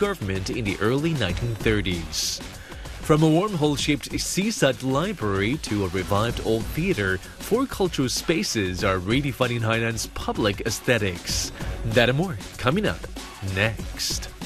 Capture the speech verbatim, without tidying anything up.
government in the early nineteen thirties. From a wormhole-shaped seaside library to a revived old theater, four cultural spaces are redefining Hainan's public aesthetics. That and more coming up next.